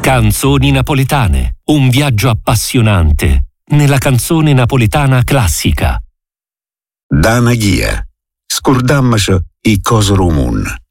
Canzoni napoletane, un viaggio appassionante nella canzone napoletana classica. Dana Ghia, scordammaci i coso rumun.